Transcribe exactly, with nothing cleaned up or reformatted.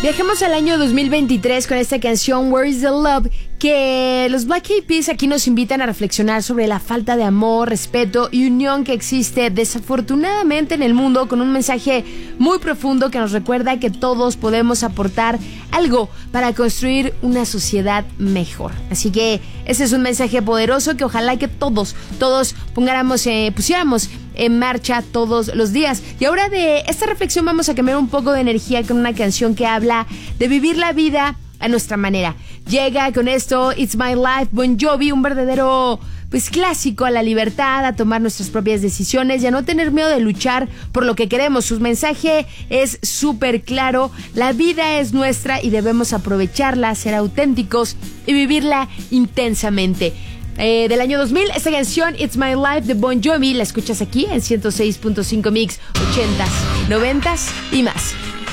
Viajemos al año dos mil veintitrés con esta canción Where is the Love, que los Black Eyed Peas aquí nos invitan a reflexionar sobre la falta de amor, respeto y unión que existe desafortunadamente en el mundo, con un mensaje muy profundo que nos recuerda que todos podemos aportar algo para construir una sociedad mejor. Así que ese es un mensaje poderoso que ojalá que todos, todos pongáramos, eh, pusiéramos en marcha todos los días. Y ahora de esta reflexión vamos a cambiar un poco de energía con una canción que habla de vivir la vida a nuestra manera. Llega con esto It's My Life, Bon Jovi, un verdadero pues clásico a la libertad, a tomar nuestras propias decisiones y a no tener miedo de luchar por lo que queremos. Su mensaje es súper claro: la vida es nuestra y debemos aprovecharla, ser auténticos y vivirla intensamente. Eh, del año dos mil, esta canción It's My Life de Bon Jovi la escuchas aquí en ciento seis punto cinco Mix, ochentas, noventas y más.